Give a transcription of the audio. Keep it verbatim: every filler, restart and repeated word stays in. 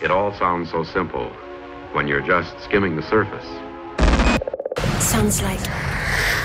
It all sounds so simple when you're just skimming the surface. Sounds like